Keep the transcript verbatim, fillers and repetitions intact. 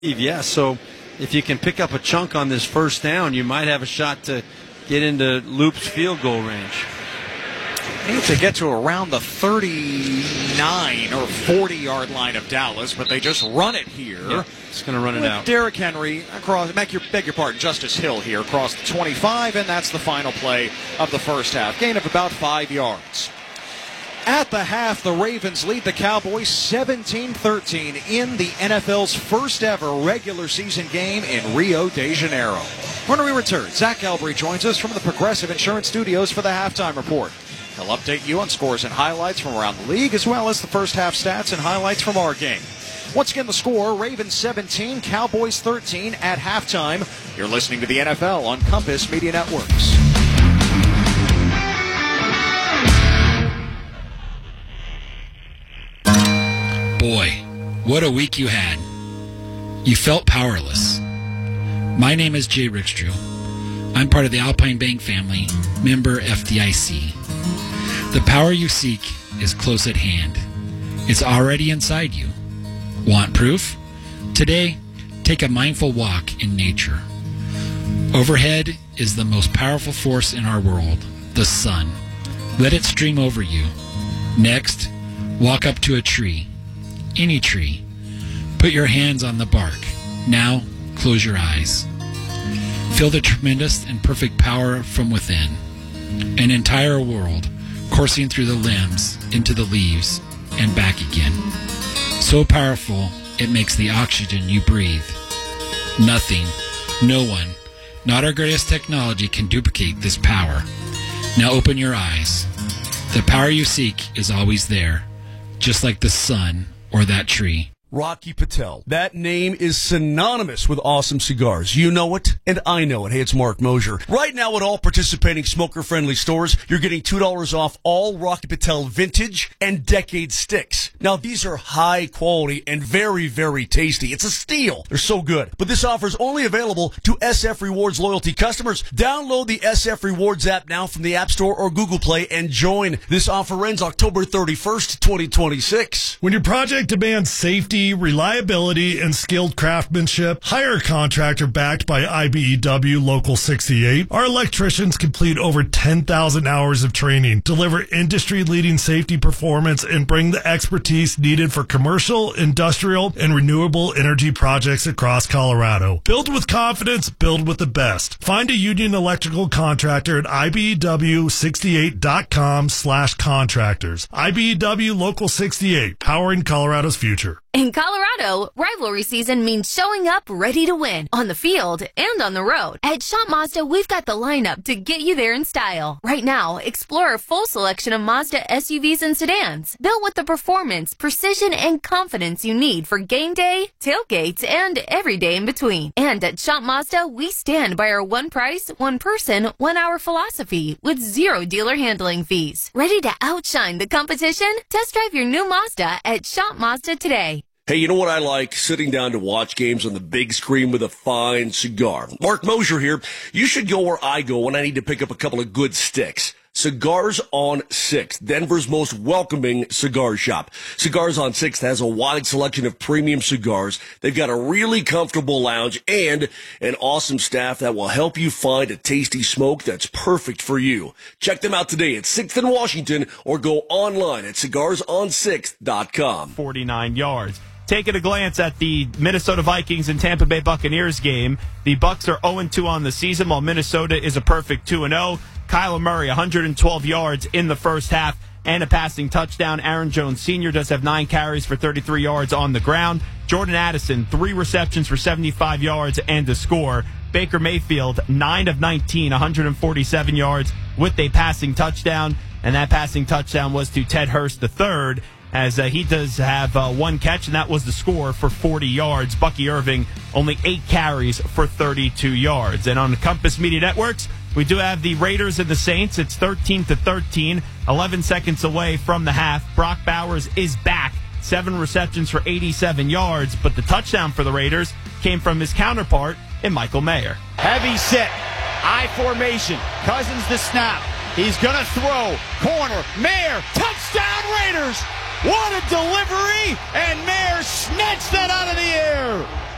Yeah, so if you can pick up a chunk on this first down, you might have a shot to get into Loop's field goal range. Need to get to around the thirty-nine or forty-yard line of Dallas, but they just run it here. Yeah, it's going to run it with out. Derrick Henry across, beg your, beg your pardon, Justice Hill here across the twenty-five, and that's the final play of the first half. Gain of about five yards. At the half, the Ravens lead the Cowboys seventeen thirteen in the N F L's first ever regular season game in Rio de Janeiro. When we return, Zach Albury joins us from the Progressive Insurance Studios for the halftime report. He'll update you on scores and highlights from around the league, as well as the first half stats and highlights from our game. Once again, the score, Ravens seventeen, Cowboys thirteen at halftime. You're listening to the N F L on Compass Media Networks. Boy, what a week you had. You felt powerless. My name is Jay Rickstrew. I'm part of the Alpine Bank family, member F D I C. The power you seek is close at hand. It's already inside you. Want proof? Today, take a mindful walk in nature. Overhead is the most powerful force in our world, the sun. Let it stream over you. Next, walk up to a tree. Any tree. Put your hands on the bark. Now, close your eyes. Feel the tremendous and perfect power from within. An entire world coursing through the limbs, into the leaves, and back again. So powerful, it makes the oxygen you breathe. Nothing, no one, not our greatest technology can duplicate this power. Now open your eyes. The power you seek is always there, just like the sun or that tree. Rocky Patel. That name is synonymous with awesome cigars. You know it, and I know it. Hey, it's Mark Mosier. Right now at all participating smoker-friendly stores, you're getting two dollars off all Rocky Patel vintage and decade sticks. Now, these are high quality and very, very tasty. It's a steal. They're so good. But this offer is only available to S F Rewards loyalty customers. Download the S F Rewards app now from the App Store or Google Play and join. This offer ends October thirty-first, twenty twenty-six. When your project demands safety, reliability, and skilled craftsmanship, hire a contractor backed by I B E W Local sixty-eight. Our electricians complete over ten thousand hours of training, deliver industry-leading safety performance, and bring the expertise needed for commercial, industrial, and renewable energy projects across Colorado. Build with confidence, build with the best. Find a union electrical contractor at I B E W sixty-eight dot com slash contractors. I B E W Local sixty-eight, powering Colorado's future. In Colorado, rivalry season means showing up ready to win on the field and on the road. At Shop Mazda, we've got the lineup to get you there in style. Right now, explore our full selection of Mazda S U Vs and sedans, built with the performance, precision, and confidence you need for game day, tailgates, and every day in between. And at Shop Mazda, we stand by our one price, one person, one hour philosophy with zero dealer handling fees. Ready to outshine the competition? Test drive your new Mazda at Shop Mazda today. Hey, you know what I like? Sitting down to watch games on the big screen with a fine cigar. Mark Mosier here. You should go where I go when I need to pick up a couple of good sticks. Cigars on Sixth, Denver's most welcoming cigar shop. Cigars on Sixth has a wide selection of premium cigars. They've got a really comfortable lounge and an awesome staff that will help you find a tasty smoke that's perfect for you. Check them out today at Sixth and Washington or go online at cigars on sixth dot com. forty-nine yards. Taking a glance at the Minnesota Vikings and Tampa Bay Buccaneers game, the Bucs are oh and two on the season, while Minnesota is a perfect two and oh. Kyler Murray, one hundred twelve yards in the first half and a passing touchdown. Aaron Jones Senior does have nine carries for thirty-three yards on the ground. Jordan Addison, three receptions for seventy-five yards and a score. Baker Mayfield, nine of nineteen, one hundred forty-seven yards with a passing touchdown, and that passing touchdown was to Ted Hurst the third. As uh, he does have uh, one catch, and that was the score for forty yards. Bucky Irving, only eight carries for thirty-two yards. And on the Compass Media Networks, we do have the Raiders and the Saints. It's thirteen to thirteen, eleven seconds away from the half. Brock Bowers is back, seven receptions for eighty-seven yards, but the touchdown for the Raiders came from his counterpart in Michael Mayer. Heavy set, I formation, Cousins the snap. He's going to throw, corner, Mayer, touchdown Raiders! What a delivery! And Mayer snatched that out of the air!